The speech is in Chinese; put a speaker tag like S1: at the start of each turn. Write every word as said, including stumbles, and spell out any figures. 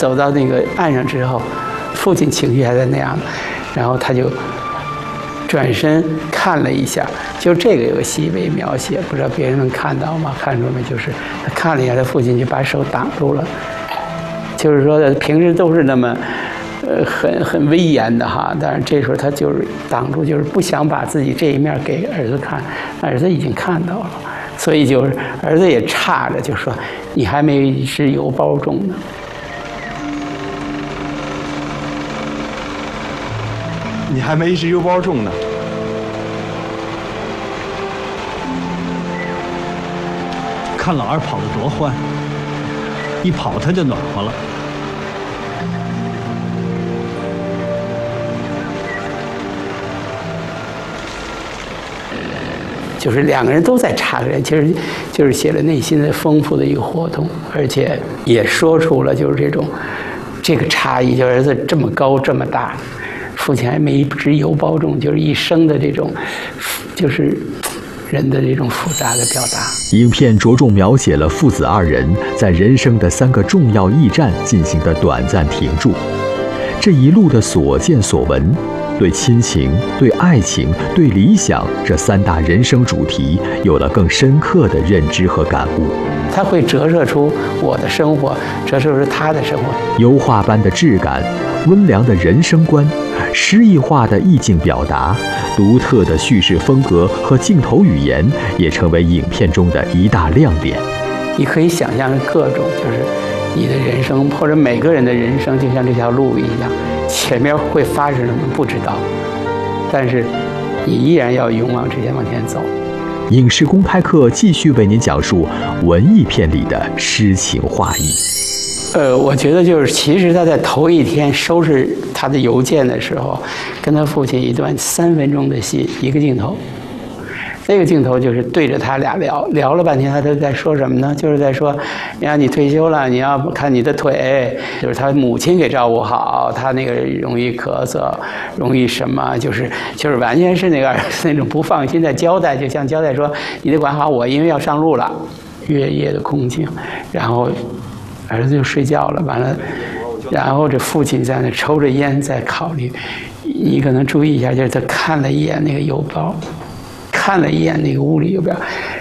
S1: 走到那个岸上之后，父亲情绪还在那样，然后他就转身看了一下，就这个有个细微描写，不知道别人能看到吗？看出没？就是他看了一下，他父亲就把手挡住了，就是说平时都是那么。呃，很很威严的哈，但是这时候他就是挡住，就是不想把自己这一面给儿子看，儿子已经看到了，所以就是儿子也差着，就说你还没是油包重呢。
S2: 你还没是油包重呢。
S3: 看老二跑得多欢，一跑他就暖和了。
S1: 就是两个人都在差着，其实就是写了内心的丰富的一个活动，而且也说出了就是这种这个差异，就儿子这么高这么大，父亲还没一只油包重，就是一生的这种，就是人的这种复杂的表达。
S4: 影片着重描写了父子二人在人生的三个重要驿站进行的短暂停驻，这一路的所见所闻。对亲情、对爱情、对理想这三大人生主题有了更深刻的认知和感悟。
S1: 它会折射出我的生活，折射出他的生活。
S4: 油画般的质感，温良的人生观，诗意化的意境表达，独特的叙事风格和镜头语言，也成为影片中的一大亮点。
S1: 你可以想象各种，就是你的人生，或者每个人的人生，就像这条路一样。前面会发生什么不知道，但是你依然要勇往直前往前走。
S4: 影视公开课继续为您讲述文艺片里的诗情画意。
S1: 呃，我觉得就是，其实他在头一天收拾他的邮件的时候，跟他父亲一段三分钟的戏，一个镜头。这个镜头就是对着他俩聊，聊了半天，他都在说什么呢？就是在说，你看你退休了，你要看你的腿，就是他母亲给照顾好，他那个容易咳嗽，容易什么，就是就是完全是那个那种不放心的交代，就像交代说，你得管好我，因为要上路了，月夜的空境，然后儿子就睡觉了，完了，然后这父亲在那抽着烟在考虑，你可能注意一下，就是他看了一眼那个邮包。看了一眼那个屋里邮票，